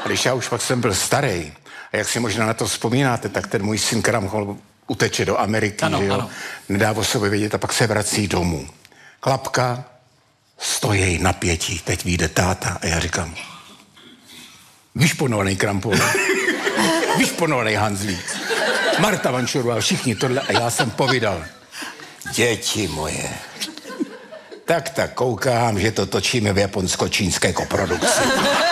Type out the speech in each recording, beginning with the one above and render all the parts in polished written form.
A když já už pak jsem byl starý, a jak si možná na to vzpomínáte, tak ten můj syn Kramhol uteče do Ameriky, ano, že jo? Ano. Nedá o sobě vědět a pak se vrací domů. Klapka, stojí napětí, teď vyjde táta a já říkám, vyšponovaný Krampol, vyšponovaný Hanzlík, Marta Vančurová, všichni tohle a já jsem povídal, děti moje, tak koukám, že to točíme v japonsko-čínské koprodukci.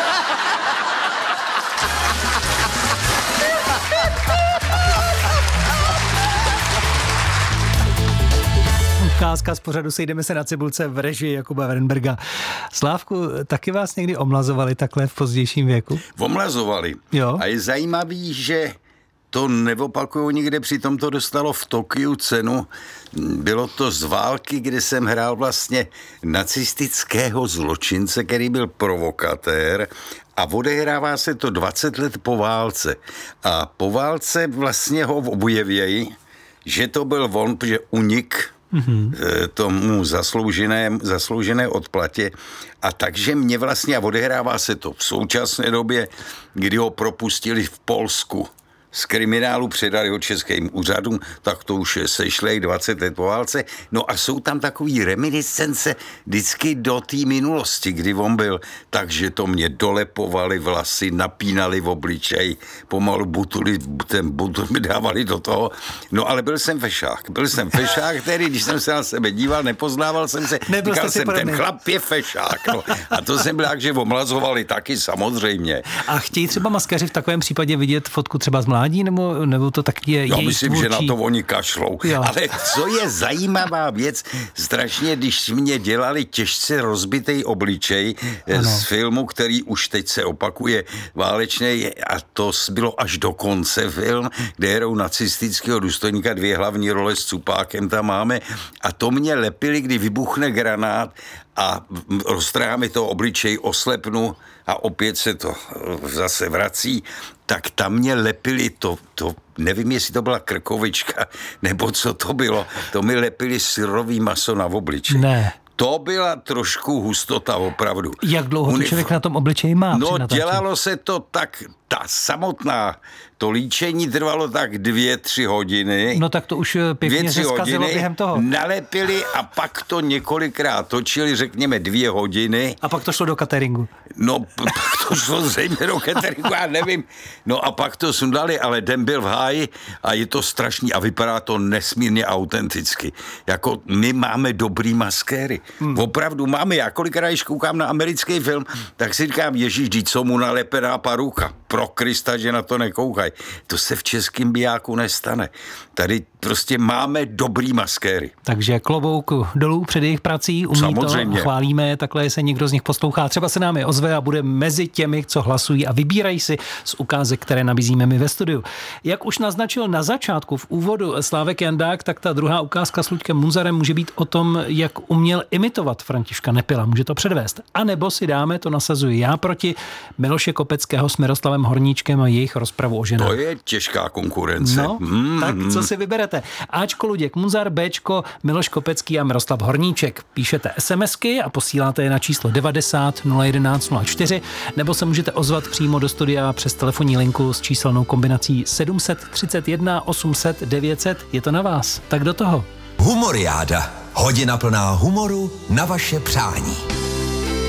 Ukázka z pořadu Sejdeme se na cibulce v režii Jakuba Wernberga. Slávku, taky vás někdy omlazovali takhle v pozdějším věku? Omlazovali. Jo. A je zajímavý, že to neopakuju nikde, přitom to dostalo v Tokiu cenu. Bylo to z války, kde jsem hrál vlastně nacistického zločince, který byl provokatér a odehrává se to 20 let po válce. A po válce vlastně ho objevějí, že to byl on, protože unik tomu zasloužené odplatě. A takže mě vlastně, a odehrává se to v současné době, kdy ho propustili v Polsku. Z kriminálu předali ho českým úřadům, tak to už je sešlej 20 let po válce. No a jsou tam takový reminiscence vždycky do té minulosti, kdy on byl, takže to mě dolepovali vlasy, napínali v obličej, pomalu butuli, ten butul mi dávali do toho. No ale byl jsem fešák, který, když jsem se na sebe díval, nepoznával jsem se, říkal jsem, ten chlap je fešák. No. A to jsem byl tak, že omlazovali taky samozřejmě. A chtějí třeba maskaři v takovém případě vidět fotku třeba z mládí, nebo to tak je jejich myslím, tvůrčí? Že na to oni kašlou. Jo. Ale co je zajímavá věc, strašně, když mě dělali těžce rozbitej obličej z filmu, který už teď se opakuje válečný, a to bylo až do konce film, kde hrajou nacistického důstojníka, 2 hlavní role s cupákem tam máme, a to mě lepili, kdy vybuchne granát a roztrhá mi to obličej, oslepnu a opět se to zase vrací, tak tam mě lepili to nevím, jestli to byla krkovička, nebo co to bylo, to mi lepili syrový maso na obličej. Ne. To byla trošku hustota opravdu. Jak dlouho to člověk na tom obličeji má? No, dělalo se to tak, to líčení trvalo tak 2-3 hodiny. No tak to už pěkně se zkazilo během toho. Nalepili a pak to několikrát točili, řekněme 2 hodiny. A pak to šlo do cateringu. No, pak to šlo zřejmě do cateringu, já nevím. No a pak to sundali, ale den byl v háji a je to strašný a vypadá to nesmírně autenticky. Jako my máme dobrý maskéry. Opravdu máme. Já kolikrát, když koukám na americký film, tak si říkám, ježíš, co mu nalepená paruka. Pro Krista, že na to nekoukají. To se v českém bijáku nestane. Tady prostě máme dobrý maskéry. Takže klobouk dolů před jejich prací, umí samozřejmě. To, chválíme je, takhle se někdo z nich poslouchá. Třeba se nám je ozve a bude mezi těmi, co hlasují a vybírají si z ukázek, které nabízíme my ve studiu. Jak už naznačil na začátku v úvodu Slávek Jandák, tak ta druhá ukázka s Luďkem Munzarem může být o tom, jak uměl imitovat Františka Nepila. Může to předvést. A nebo si dáme, to nasazuji já, proti Miloše Kopeckého s Miroslavem Horníčkem a jejich rozpravu o ženách. To je těžká konkurence. No, tak co si vyberete? Ačko Luděk Munzar, Bčko Miloš Kopecký a Miroslav Horníček. Píšete SMSky a posíláte je na číslo 90 011 04, nebo se můžete ozvat přímo do studia přes telefonní linku s číselnou kombinací 731 800 900. Je to na vás. Tak do toho. Humoriáda. Hodina plná humoru na vaše přání.